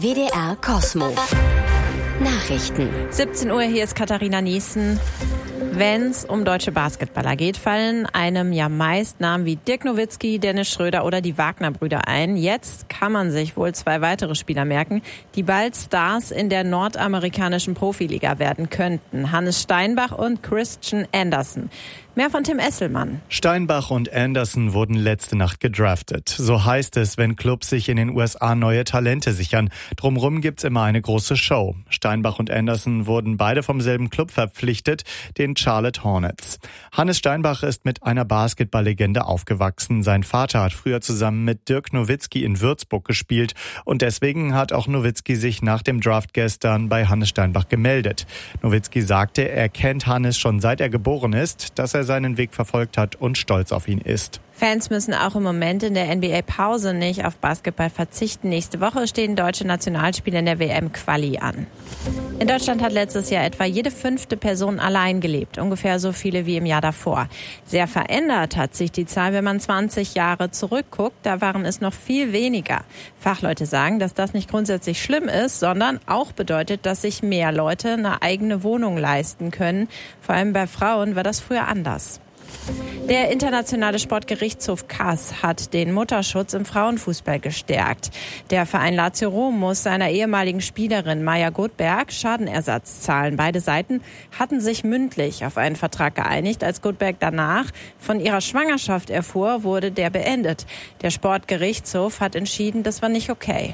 WDR Cosmo. Nachrichten. 17 Uhr, hier ist Katharina Niesen. Wenn es um deutsche Basketballer geht, fallen einem ja meist Namen wie Dirk Nowitzki, Dennis Schröder oder die Wagner-Brüder ein. Jetzt kann man sich wohl 2 weitere Spieler merken, die bald Stars in der nordamerikanischen Profiliga werden könnten. Hannes Steinbach und Christian Anderson. Mehr von Tim Esselmann. Steinbach und Anderson wurden letzte Nacht gedraftet. So heißt es, wenn Clubs sich in den USA neue Talente sichern. Drumherum gibt's immer eine große Show. Steinbach und Anderson wurden beide vom selben Club verpflichtet, den Charlotte Hornets. Hannes Steinbach ist mit einer Basketballlegende aufgewachsen. Sein Vater hat früher zusammen mit Dirk Nowitzki in Würzburg gespielt und deswegen hat auch Nowitzki sich nach dem Draft gestern bei Hannes Steinbach gemeldet. Nowitzki sagte, er kennt Hannes schon seit er geboren ist, dass er seinen Weg verfolgt hat und stolz auf ihn ist. Fans müssen auch im Moment in der NBA-Pause nicht auf Basketball verzichten. Nächste Woche stehen deutsche Nationalspiele in der WM-Quali an. In Deutschland hat letztes Jahr etwa jede 5. Person allein gelebt, ungefähr so viele wie im Jahr davor. Sehr verändert hat sich die Zahl, wenn man 20 Jahre zurückguckt. Da waren es noch viel weniger. Fachleute sagen, dass das nicht grundsätzlich schlimm ist, sondern auch bedeutet, dass sich mehr Leute eine eigene Wohnung leisten können. Vor allem bei Frauen war das früher anders. Der internationale Sportgerichtshof CAS hat den Mutterschutz im Frauenfußball gestärkt. Der Verein Lazio Rom muss seiner ehemaligen Spielerin Maja Goldberg Schadenersatz zahlen. Beide Seiten hatten sich mündlich auf einen Vertrag geeinigt. Als Goldberg danach von ihrer Schwangerschaft erfuhr, wurde der beendet. Der Sportgerichtshof hat entschieden, das war nicht okay.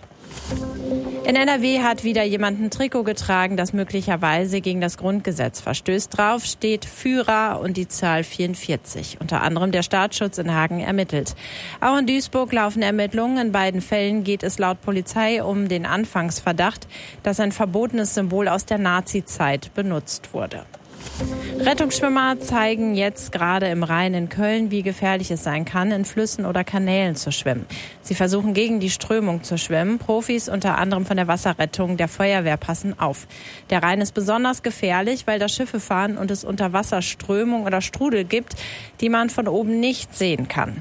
In NRW hat wieder jemand ein Trikot getragen, das möglicherweise gegen das Grundgesetz verstößt. Drauf steht Führer und die Zahl 44. Unter anderem der Staatsschutz in Hagen ermittelt. Auch in Duisburg laufen Ermittlungen. In beiden Fällen geht es laut Polizei um den Anfangsverdacht, dass ein verbotenes Symbol aus der Nazi-Zeit benutzt wurde. Rettungsschwimmer zeigen jetzt gerade im Rhein in Köln, wie gefährlich es sein kann, in Flüssen oder Kanälen zu schwimmen. Sie versuchen gegen die Strömung zu schwimmen. Profis unter anderem von der Wasserrettung der Feuerwehr passen auf. Der Rhein ist besonders gefährlich, weil da Schiffe fahren und es unter Wasser Strömung oder Strudel gibt, die man von oben nicht sehen kann.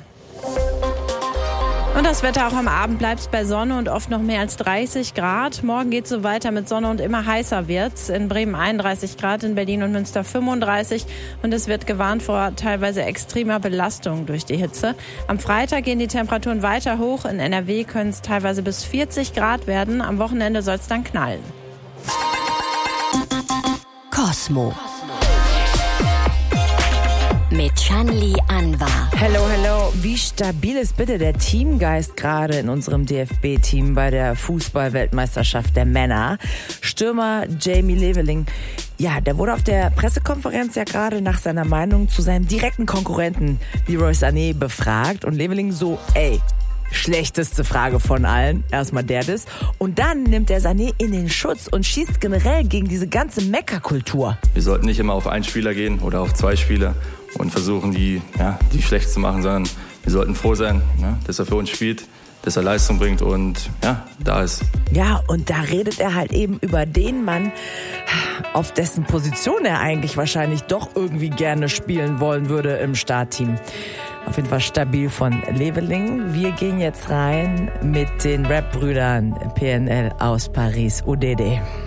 Und das Wetter auch am Abend bleibt bei Sonne und oft noch mehr als 30 Grad. Morgen geht es so weiter mit Sonne und immer heißer wird's. In Bremen 31 Grad, in Berlin und Münster 35. Und es wird gewarnt vor teilweise extremer Belastung durch die Hitze. Am Freitag gehen die Temperaturen weiter hoch. In NRW können es teilweise bis 40 Grad werden. Am Wochenende soll es dann knallen. Cosmo. Mit Shanli Anwar. Hello. Wie stabil ist bitte der Teamgeist gerade in unserem DFB-Team bei der Fußball-Weltmeisterschaft der Männer? Stürmer Jamie Leveling, ja, der wurde auf der Pressekonferenz ja gerade nach seiner Meinung zu seinem direkten Konkurrenten Leroy Sané befragt. Und Leveling so, schlechteste Frage von allen. Erstmal das. Und dann nimmt der Sané in den Schutz und schießt generell gegen diese ganze Meckerkultur. Wir sollten nicht immer auf einen Spieler gehen oder auf 2 Spieler und versuchen, die schlecht zu machen, sondern wir sollten froh sein, dass er für uns spielt, dass er Leistung bringt und da ist. Ja, und da redet er halt eben über den Mann, auf dessen Position er eigentlich wahrscheinlich doch irgendwie gerne spielen wollen würde im Startteam. Auf jeden Fall stabil von Leveling. Wir gehen jetzt rein mit den Rap-Brüdern PNL aus Paris, ODD.